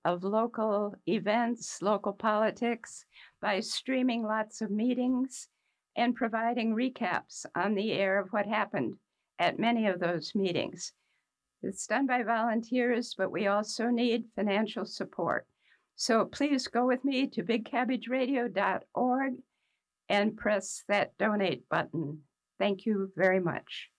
of local events, local politics, by streaming lots of meetings and providing recaps on the air of what happened at many of those meetings. It's done by volunteers, but we also need financial support. So please go with me to bigcabbageradio.org and press that donate button. Thank you very much.